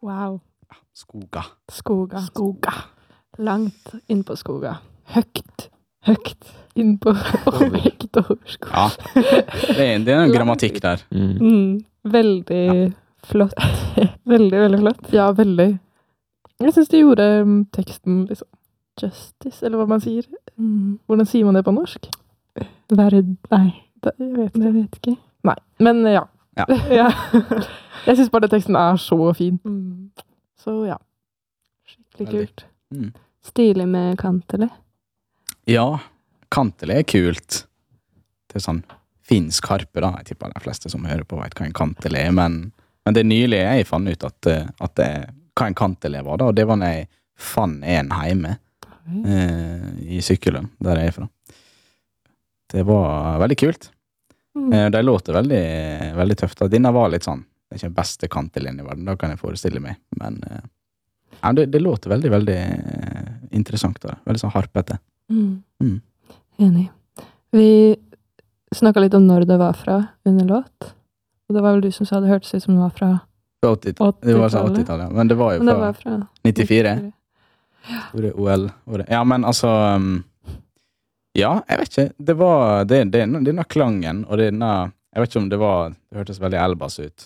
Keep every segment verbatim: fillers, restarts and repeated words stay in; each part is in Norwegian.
Wow. Skoga. Skoga. Skoga. Langt inn på skoga. Høgt. Høgt inn på høgt over skoga. Ja, det er, det er en grammatikk der. Mm. Mm. Veldig flott. Veldig, veldig flott. Ja, veldig. Jeg synes de gjorde um, teksten liksom justice, eller hva man sier. Mm. Hvordan sier man det på norsk? Verd... Nei, det, jeg vet ikke. Jeg vet ikke. Nei, men ja. Ja. Ja. Jeg synes bare at teksten er så fin. Mm. Så ja. Skikkelig Veldig. kult. Mm. Stilig med kantele. Ja, kantele er kult. Det er sånn finsk harpe da. Jeg tipper de fleste som hører på vet hva en kantele er, men, men det nylige jeg fant ut at, at det, hva en kantele var da, og det var når jeg fant en hjemme eh, i Sykkylund, der jeg er fra. Det var veldig kult. Mm. Eh, de låter veldig, veldig tøft. Da. Denne var litt sånn, det er ikke den beste kantelen i verden, da kan jeg forestille meg, men eh, ja, det, det låter veldig, veldig eh, interessant da. Veldig sånn harpete. Mm. Mm. Enig. Vi snakket litt om når det var fra under låt. Og det var vel du som sa det hørtes ut som det var fra åttitallet. Det var sånn åttitallet, ja. Men det var jo Men det fra, var fra nittifire. Store O L. året. Ja, men altså um, ja, jeg vet ikke. Det var det, det, denne klangen, og denne jeg vet ikke om det var det hørtes veldig Elbas ut.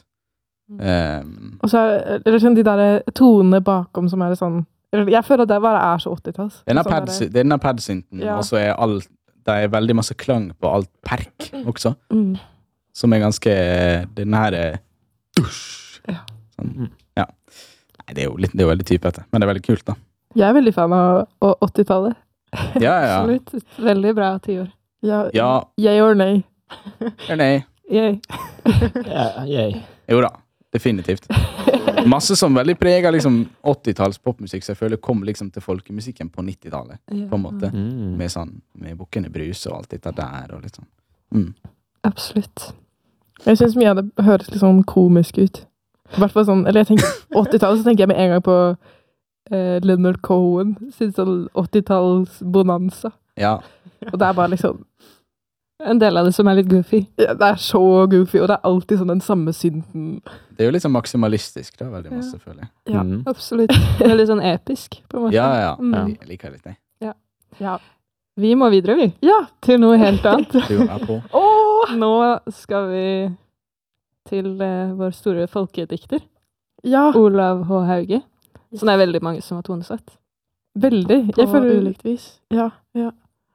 Um, Og så er det sånn de der tonene bakom som er det sånn jeg føler at det bare er så åttitalls. denne Sånn pad, der- denne padsynten, Ja. og så er alt det er veldig masse klang på alt perk også, Mm. som er ganske denne her er dusj. Ja. Sånn, ja. Nei, det er jo litt, det er jo veldig typete, men det er veldig kult da. Jeg er veldig fan av å- åttitallet. Ja, ja. Absolutt. Veldig bra tiår. Ja, Ja, yay or nay. eller nei. Yay. Ja, jeg. Jo da, definitivt. Masse som veldig preger liksom åttitalls popmusikk, så jeg føler kom liksom til folkemusikken på nittitallet, på en måte. Mm. Med sånn, med Bukkene Bruse og alt dette der, og litt sånn. Mm. Absolutt. Jeg synes mye av det høres litt sånn komisk ut. I hvert fall sånn, eller jeg tenker åttitallet, så tenker jeg med en gang på eh, Leonard Cohen, sin sånn åttitalls bonanza. Ja, Og det er bare liksom en del av det som er litt goofy. Ja, det er så goofy, og det er alltid sånn den samme synten. det er jo litt sånn maksimalistisk da, veldig masse, føler jeg. Ja, Mm. absolutt. Det er litt sånn episk, på en måte. Ja, ja, Mm. jeg liker det litt, jeg. Ja. Vi må videre, vi. Ja, til noe helt annet. Du er på. Åh! Nå skal vi til eh, vår store folkedikter. Ja. Olav H. Hauge. Som er veldig mange som har tonesatt. Veldig. På ulikt vis. Ja, ja.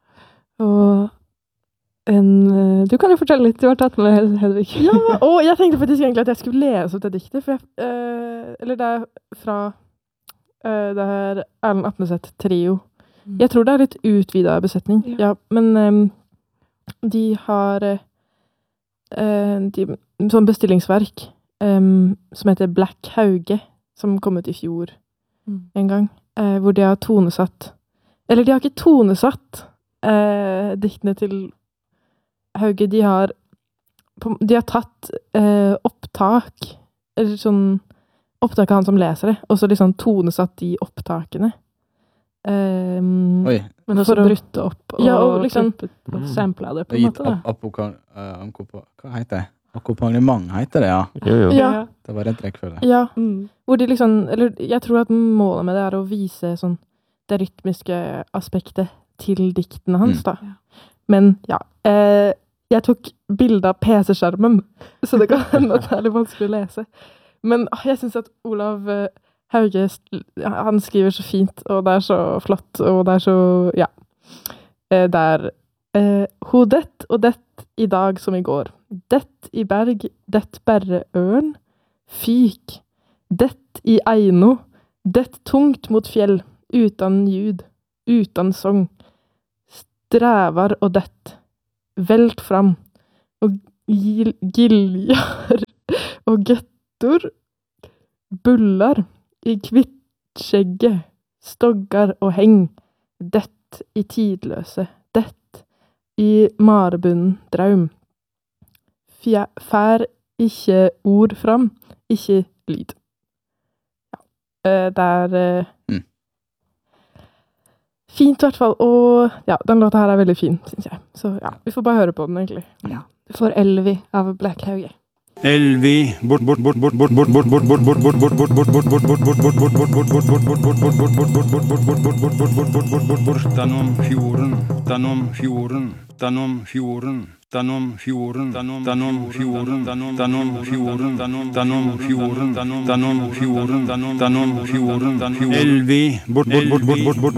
Og en, eh, du kan jo fortelle litt. Du har tatt med Hed- Hedvig. Ja, og jeg tenkte faktisk egentlig at jeg skulle lese opp det diktet, for jeg, eh, eller det er fra eh, det er Erlend Apneseth Trio. Jeg tror det er litt utvidet besetning, Ja. ja, men em, de har eh, de, sånn bestillingsverk em, som heter Black Hauge, som kom ut i fjor Mm. en gang, eh, hvor de har tonesatt, eller de har ikke tonesatt eh, diktene til Hauge, de har på- de har tatt eh, opptak, eller sånn opptak av han som leser det, og så liksom tonesatt de opptakene. Um, Oi, Men også For å- brutt det opp og, Ja, og liksom- klippet og Mm. samplet det på det en er gitt måte. Da. ap- apoka- eh, amkopa- hva heter det? Akkompagnement heter det, ja. Jo, jo. Ja. Det var rett rekkefølge. ja, Mm. hvor de liksom, eller jeg tror at målet med det er å vise sånn det rytmiske aspektet til diktene hans, Mm. da. Ja. Men ja, eh, jeg tok bilde av P C-skjermen, så det kan hende at det er litt vanskelig å lese. Men ah, jeg synes at Olav eh, Hauge, st- ja, han skriver så fint, og det er så flott, og det er så, ja. Eh, det er eh, ho dett og dett i dag som i går. Dett i berg, dett berre ørn. Fyk. Dett i eino. Dett tungt mot fjell. Utan ljud. Utan sång. Strævar og dett. Velt fram. Og gil, giljar og gøttor. Bullar i kvittskjegget. Stoggar og heng. Dett i tidløse. Dett i marebunnen draum. Fjer, fær ikke ord fram, ikke lyd. Ja. Eh, Det er eh, Mm. fint i hvert fall, og ja, den låta her er veldig fin, synes jeg. Så ja, vi får bare høre på den egentlig. Du får Elvi av Black Hauge. Elvi bort bort bort bort bort bort bort bort bort bort bort bort bort bort bort bort bort bortanom fjorden, tanom fjorden, tanom fjorden, tanom fjorden, tanom fjorden, tanom fjorden, tanom fjorden, tanom fjorden, tanom fjorden, Elvi bort bort bort bort bort